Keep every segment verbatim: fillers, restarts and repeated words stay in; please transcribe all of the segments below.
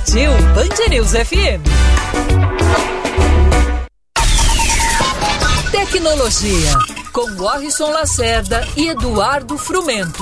assistiu Band News F M. Tecnologia, com Warrison Lacerda e Eduardo Frumento.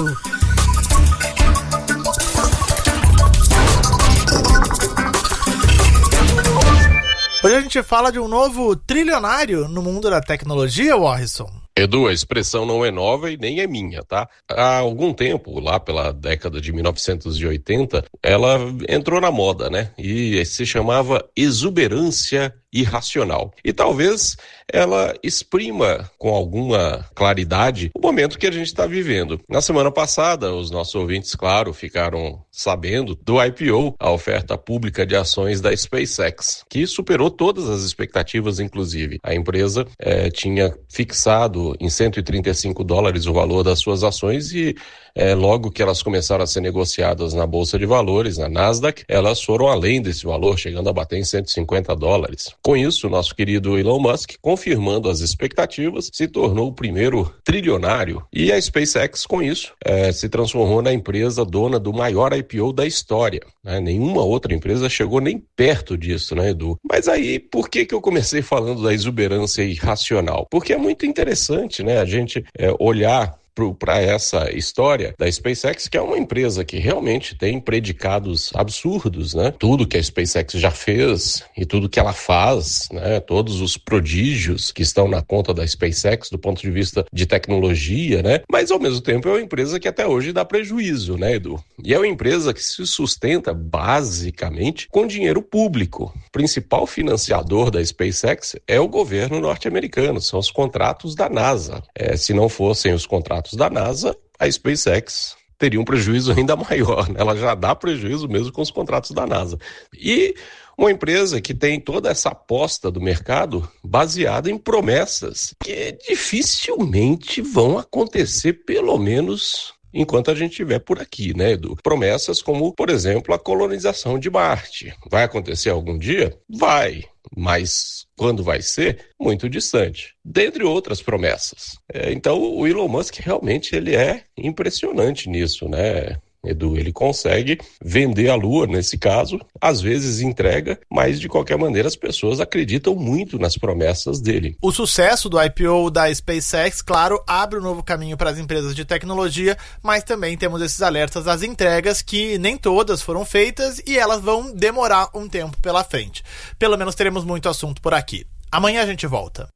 Hoje a gente fala de um novo trilionário no mundo da tecnologia, Warrison. Edu, a expressão não é nova e nem é minha, tá? Há algum tempo, lá pela década de mil novecentos e oitenta, ela entrou na moda, né? E se chamava exuberância irracional. E talvez ela exprima com alguma claridade o momento que a gente está vivendo. Na semana passada, os nossos ouvintes, claro, ficaram sabendo do I P O, a oferta pública de ações da SpaceX, que superou todas as expectativas, inclusive. A empresa eh, tinha fixado em cento e trinta e cinco dólares o valor das suas ações e é, logo que elas começaram a ser negociadas na Bolsa de Valores, na Nasdaq, elas foram além desse valor, chegando a bater em cento e cinquenta dólares. Com isso, o nosso querido Elon Musk, confirmando as expectativas, se tornou o primeiro trilionário. E a SpaceX, com isso, é, se transformou na empresa dona do maior I P O da história. Né? Nenhuma outra empresa chegou nem perto disso, né, Edu? Mas aí, por que que eu comecei falando da exuberância irracional? Porque é muito interessante, né, a gente é, olhar para essa história da SpaceX, que é uma empresa que realmente tem predicados absurdos, né? Tudo que a SpaceX já fez e tudo que ela faz, né? Todos os prodígios que estão na conta da SpaceX do ponto de vista de tecnologia, né? Mas, ao mesmo tempo, é uma empresa que até hoje dá prejuízo, né, Edu? E é uma empresa que se sustenta, basicamente, com dinheiro público. O principal financiador da SpaceX é o governo norte-americano, são os contratos da NASA. É, se não fossem os contratos da NASA, a SpaceX teria um prejuízo ainda maior, né? Ela já dá prejuízo mesmo com os contratos da NASA. E uma empresa que tem toda essa aposta do mercado baseada em promessas que dificilmente vão acontecer, pelo menos enquanto a gente estiver por aqui, né, Edu? Promessas como, por exemplo, a colonização de Marte. Vai acontecer algum dia? Vai. Mas quando vai ser? Muito distante. Dentre outras promessas. É, então, o Elon Musk realmente ele é impressionante nisso, né, Edu? Ele consegue vender a Lua, nesse caso, às vezes entrega, mas de qualquer maneira as pessoas acreditam muito nas promessas dele. O sucesso do I P O da SpaceX, claro, abre um novo caminho para as empresas de tecnologia, mas também temos esses alertas das entregas que nem todas foram feitas e elas vão demorar um tempo pela frente. Pelo menos teremos muito assunto por aqui. Amanhã a gente volta.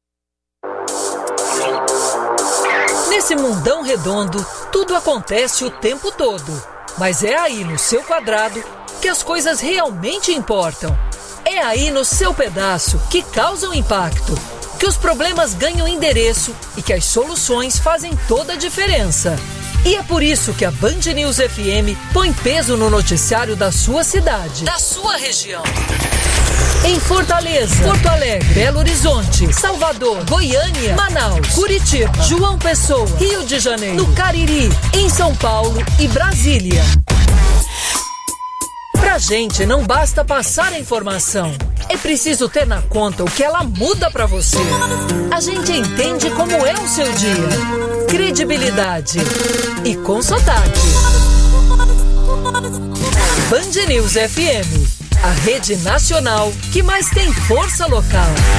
Nesse mundão redondo, tudo acontece o tempo todo. Mas é aí no seu quadrado que as coisas realmente importam. É aí no seu pedaço que causam impacto, que os problemas ganham endereço e que as soluções fazem toda a diferença. E é por isso que a Band News F M põe peso no noticiário da sua cidade, da sua região. Em Fortaleza, Porto Alegre, Belo Horizonte, Salvador, Goiânia, Manaus, Curitiba, João Pessoa, Rio de Janeiro, no Cariri, em São Paulo e Brasília. Pra gente não basta passar a informação, é preciso ter na conta o que ela muda pra você. A gente entende como é o seu dia. Credibilidade e com sotaque. Band News F M, a rede nacional que mais tem força local.